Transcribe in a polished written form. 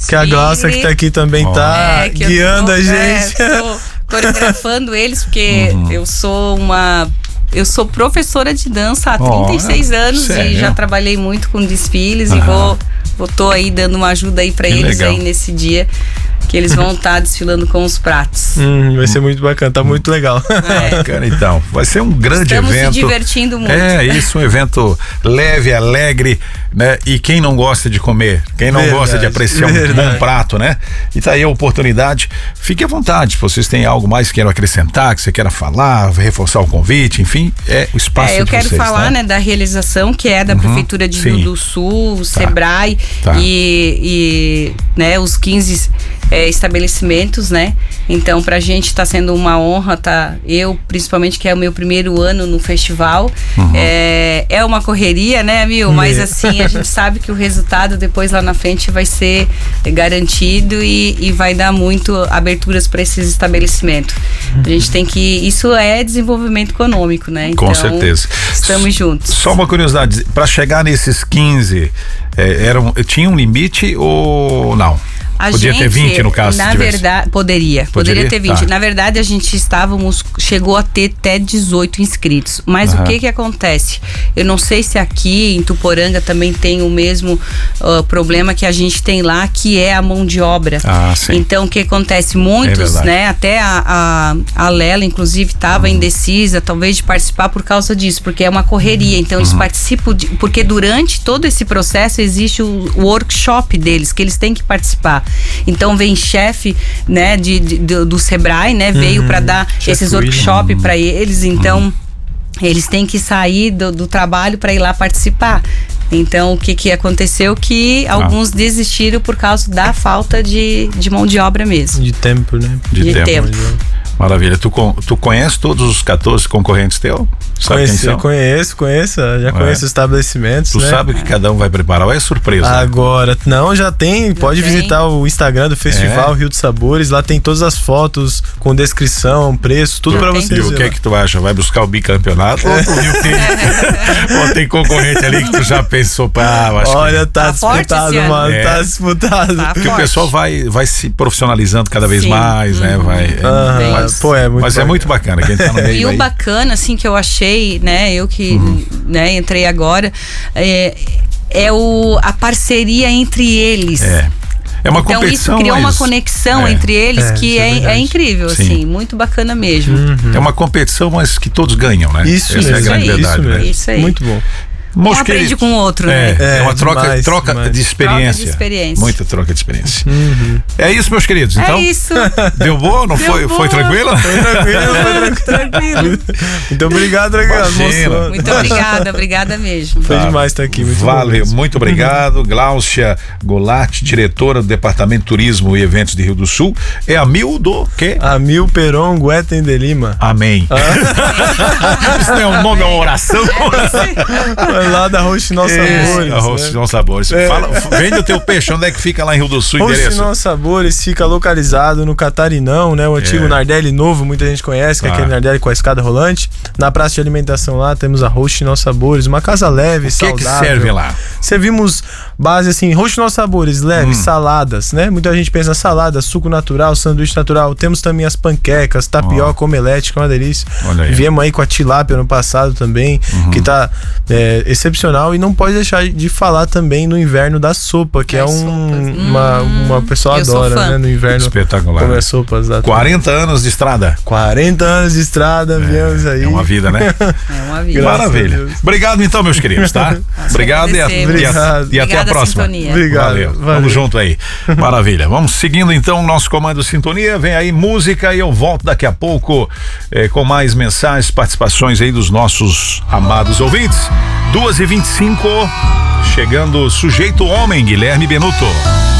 Que a Glaucia que tá aqui também tá guiando a gente. Tô coreografando eles, porque eu sou professora de dança há 36 anos sério? E já trabalhei muito com desfiles e tô aí dando uma ajuda aí pra eles aí nesse dia que eles vão estar desfilando com os pratos. Vai ser muito bacana, tá muito legal. Bacana, então. Vai ser um grande evento. Estamos se divertindo muito. Um evento leve, alegre, né? E quem não gosta de comer, quem não gosta de apreciar um bom prato, né? E tá aí a oportunidade. Fique à vontade, se vocês têm algo mais que queiram acrescentar, que você queira falar, reforçar o convite, enfim, é o espaço de vocês. Eu quero falar, né, da realização que é da Prefeitura de Rio do Sul, o Sebrae e né, os 15 estabelecimentos, né? Então, pra gente tá sendo uma honra, eu, principalmente, que é o meu primeiro ano no festival. É uma correria, né, Mas assim, a gente sabe que o resultado depois lá na frente vai ser garantido e vai dar muito aberturas para esses estabelecimentos. A gente tem que... Isso é desenvolvimento econômico, né? Então, com certeza. Estamos juntos. Só uma curiosidade, para chegar nesses 15, tinha um limite ou não? Podia ter 20 no caso, na verdade, poderia ter 20. Na verdade, a gente chegou a ter até 18 inscritos. Mas o que acontece? Eu não sei se aqui em Tuporanga também tem o mesmo problema que a gente tem lá, que é a mão de obra. Sim. Então, o que acontece? Muitos, né? Até a Lela, inclusive, estava indecisa, talvez, de participar por causa disso, porque é uma correria. Então, eles participam, porque durante todo esse processo existe o workshop deles, que eles têm que participar. Então vem chefe, né, do Sebrae, né, veio para dar esses workshops para eles. Então eles têm que sair do trabalho para ir lá participar. Então, o que aconteceu? Que alguns desistiram por causa da falta de mão de obra mesmo. De tempo, né? De tempo. Maravilha. Tu conhece todos os 14 concorrentes teus? Conheço. Já conheço os estabelecimentos. Tu sabe o que cada um vai preparar ou é surpresa? Agora, não, já tem. Pode visitar o Instagram do Festival Rio dos Sabores. Lá tem todas as fotos com descrição, preço, tudo pra vocês. E o que é que tu acha? Vai buscar o bicampeonato? Ou tu viu que ou tem concorrente ali que tu já pensou olha, tá disputado, mano. Tá disputado. Porque o pessoal vai se profissionalizando cada vez mais, né? Mas é muito bacana. Quem tá no meio e o bacana, assim, que eu achei, né? Eu que entrei agora, a parceria entre eles. É uma então competição. Isso criou uma conexão entre eles que é incrível, assim, muito bacana mesmo. É uma competição, mas que todos ganham, né? Essa é a grande verdade, né? Isso aí. Muito bom. Um aprende com o outro, né? É uma troca de experiência. Muita troca de experiência. É isso, meus queridos. Então, é isso. Deu boa? Não foi? Foi tranquila? Foi tranquilo. Muito obrigado, moço. Muito obrigada mesmo. Foi demais estar aqui. Valeu, muito obrigado. Glaucia Goulart, diretora do Departamento de Turismo e Eventos de Rio do Sul. É a Mil do quê? A Mil Peron Guetem de Lima. Amém. Isso não é um nome, é uma oração? Lá da Rouxinol Sabores. A Rouxinol Sabores. Vende o teu peixe, onde é que fica lá em Rio do Sul? Rouxinol Sabores fica localizado no Catarinão, né? O antigo Nardelli novo, muita gente conhece, que é aquele Nardelli com a escada rolante. Na praça de alimentação lá temos a Rouxinol Sabores, uma casa leve, saudável. O que serve lá? Servimos base assim, Rouxinol Sabores, leve, saladas, né? Muita gente pensa salada, suco natural, sanduíche natural. Temos também as panquecas, tapioca, omelete, que é uma delícia. Viemos aí com a tilápia no passado também, que tá excepcional. E não pode deixar de falar também no inverno da sopa, que uma pessoa adora, né? No inverno. Espetacular. Comer sopas. 40 anos de estrada. 40 anos de estrada, viemos aí. É uma vida, né? É uma vida. Maravilha. Obrigado então, meus queridos, tá? Obrigado e até a próxima. Obrigado. Valeu. Vamos junto aí. Maravilha. Vamos seguindo então o nosso Comando Sintonia. Vem aí música e eu volto daqui a pouco com mais mensagens, participações aí dos nossos amados ouvintes. 2h25, chegando Sujeito Homem, Guilherme Benuto.